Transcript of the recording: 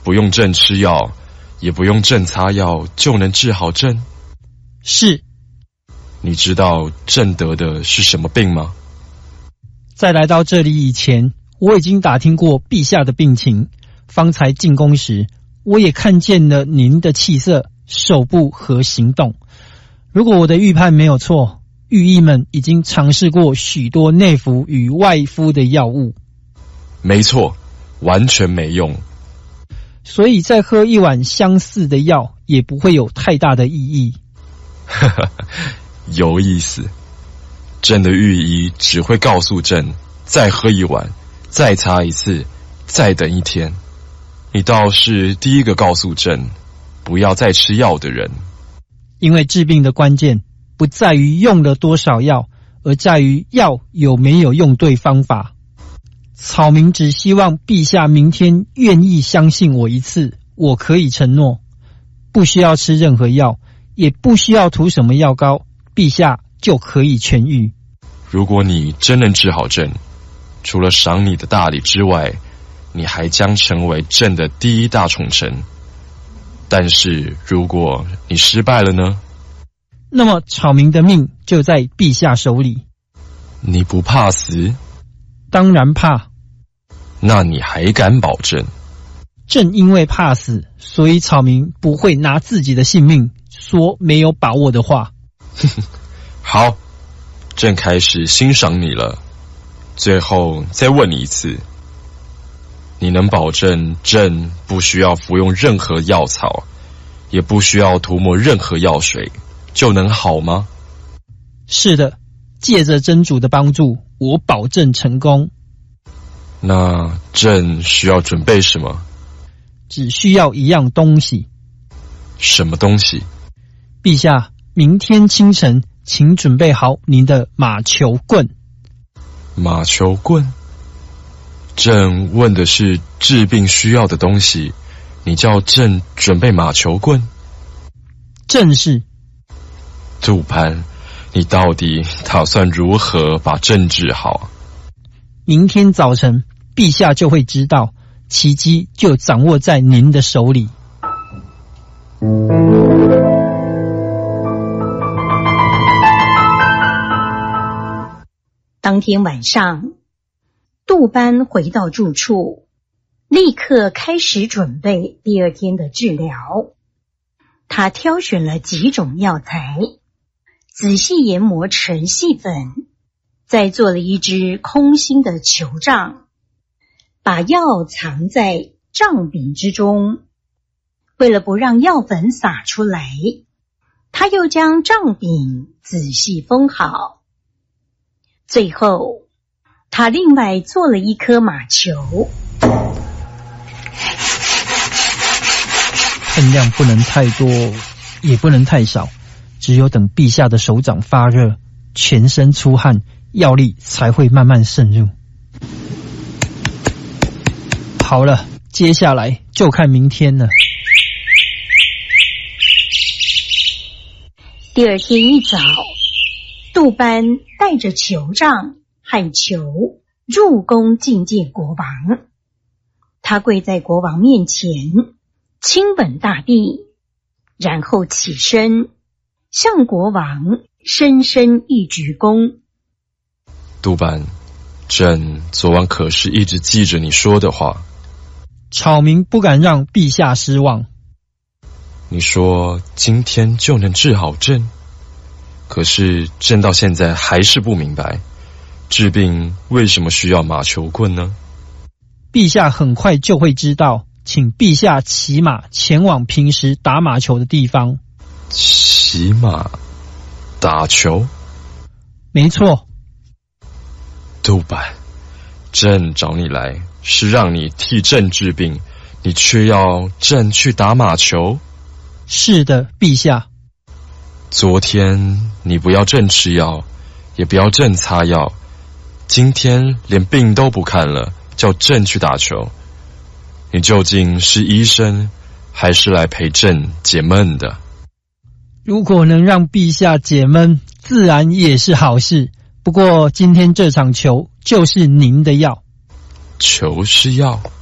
不用朕吃药，也不用朕擦药，就能治好朕？ 是。 你知道朕得的是什么病吗？ 在来到这里以前，我已经打听过陛下的病情，方才进宫时，我也看见了您的气色、手部和行动。如果我的预判没有错，御医们已经尝试过许多内服与外敷的药物。 没错，完全没用。 所以再喝一碗相似的药也不会有太大的意义。 有意思。朕的御医只会告诉朕再喝一碗，再擦一次，再等一天。你倒是第一个告诉朕不要再吃药的人。 因为治病的关键不在于用了多少药，而在于药有没有用对方法。草民只希望陛下明天愿意相信我一次，我可以承诺，不需要吃任何药，也不需要涂什么药膏，陛下就可以痊愈。 如果你真能治好朕，除了赏你的大礼之外，你还将成为朕的第一大宠臣。但是如果你失败了呢？ 那么草民的命就在陛下手里。 你不怕死？ 当然怕。 那你还敢保证？ 正因为怕死，所以草民不会拿自己的性命说没有把握的话。 好，朕开始欣赏你了。最后再问你一次，你能保证朕不需要服用任何药草，也不需要涂抹任何药水，就能好吗？ 是的，借着真主的帮助，我保证成功。 那朕需要准备什么？ 只需要一样东西。 什么东西？ 陛下，明天清晨请准备好您的马球棍。 马球棍？朕问的是治病需要的东西，你叫朕准备马球棍？ 正是。 杜潘，你到底打算如何把朕治好？ 明天早晨陛下就会知道，奇迹就掌握在您的手里。 当天晚上，杜班回到住处，立刻开始准备第二天的治疗。他挑选了几种药材，仔细研磨成细粉，再做了一只空心的球杖，把药藏在杖柄之中。为了不让药粉洒出来，他又将杖柄仔细封好。最后，他另外做了一颗马球， 分量不能太多，也不能太少，只有等陛下的手掌发热，全身出汗，药力才会慢慢渗入。好了，接下来就看明天了。 第二天一早，杜班带着球杖和球入宫觐见国王。他跪在国王面前，亲吻大地，然后起身向国王深深一鞠躬。 杜班，朕昨晚可是一直记着你说的话。 草民不敢让陛下失望。 你说今天就能治好朕，可是朕到现在还是不明白，治病为什么需要马球棍呢？ 陛下很快就会知道，请陛下骑马前往平时打马球的地方。 骑马打球？ 没错。 杜班，朕找你来是让你替朕治病，你却要朕去打马球？ 是的，陛下。 昨天你不要朕吃药，也不要朕擦药，今天连病都不看了，叫朕去打球。你究竟是医生，还是来陪朕解闷的？ 如果能让陛下解闷，自然也是好事。不过今天这场球就是您的药。 球是药？